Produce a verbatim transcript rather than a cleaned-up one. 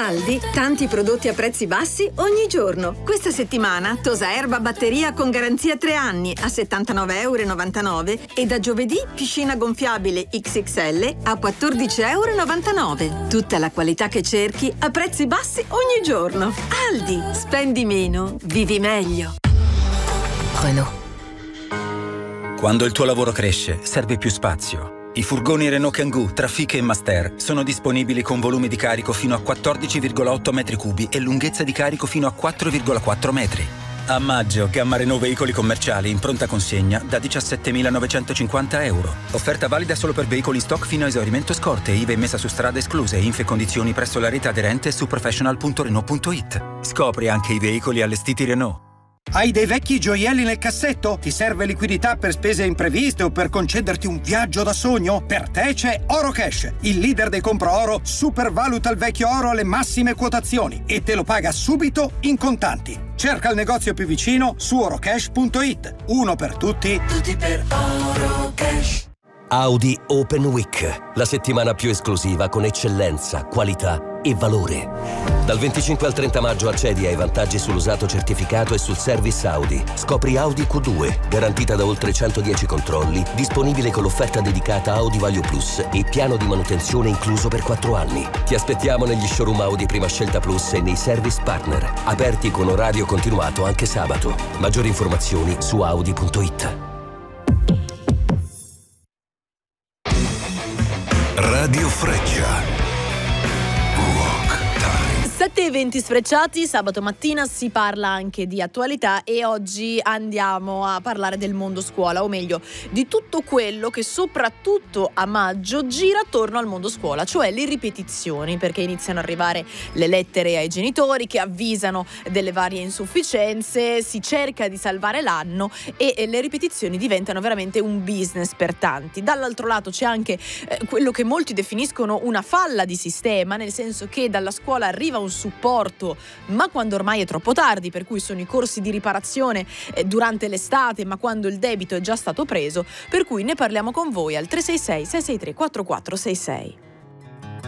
Aldi, tanti prodotti a prezzi bassi ogni giorno. Questa settimana Tosa Erba batteria con garanzia tre anni a settantanove e novantanove euro e da giovedì piscina gonfiabile X X L a quattordici e novantanove euro. Tutta la qualità che cerchi a prezzi bassi ogni giorno. Aldi, spendi meno, vivi meglio. Renault. Quando il tuo lavoro cresce, serve più spazio. I furgoni Renault Kangoo, Trafic e Master sono disponibili con volumi di carico fino a quattordici virgola otto metri cubi e lunghezza di carico fino a quattro virgola quattro metri. A maggio, gamma Renault veicoli commerciali in pronta consegna da diciassettemilanovecentocinquanta euro. Offerta valida solo per veicoli in stock fino a esaurimento scorte, I V A e messa su strada escluse, info e condizioni presso la rete aderente su professional punto renault punto it. Scopri anche i veicoli allestiti Renault. Hai dei vecchi gioielli nel cassetto? Ti serve liquidità per spese impreviste o per concederti un viaggio da sogno? Per te c'è Orocash, il leader dei compra oro, supervaluta il vecchio oro alle massime quotazioni e te lo paga subito in contanti. Cerca il negozio più vicino su orocash punto it. Uno per tutti, tutti per Orocash. Audi Open Week, la settimana più esclusiva con eccellenza, qualità e valore. Dal venticinque al trenta maggio accedi ai vantaggi sull'usato certificato e sul service Audi. Scopri Audi Q due, garantita da oltre centodieci controlli, disponibile con l'offerta dedicata Audi Value Plus e piano di manutenzione incluso per quattro anni. Ti aspettiamo negli showroom Audi Prima Scelta Plus e nei service partner, aperti con orario continuato anche sabato. Maggiori informazioni su audi punto it. Radio Freccia. sette e venti sfrecciati, sabato mattina si parla anche di attualità e oggi andiamo a parlare del mondo scuola, o meglio di tutto quello che soprattutto a maggio gira attorno al mondo scuola, cioè le ripetizioni, perché iniziano ad arrivare le lettere ai genitori che avvisano delle varie insufficienze, si cerca di salvare l'anno e le ripetizioni diventano veramente un business per tanti. Dall'altro lato c'è anche eh, quello che molti definiscono una falla di sistema, nel senso che dalla scuola arriva un supporto, ma quando ormai è troppo tardi, per cui sono i corsi di riparazione eh, durante l'estate, ma quando il debito è già stato preso, per cui ne parliamo con voi al tre sei sei sei sei tre quattro quattro sei sei.